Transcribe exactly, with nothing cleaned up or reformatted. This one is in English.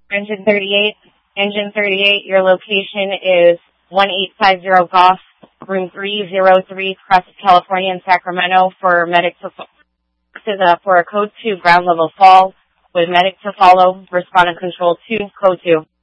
Engine thirty-eight. Engine thirty-eight, your location is one eight five zero Goss, room three oh three, Crescent, California in Sacramento for medic to This is uh, for a code two ground level fall with medic to follow, respondent control two, code two.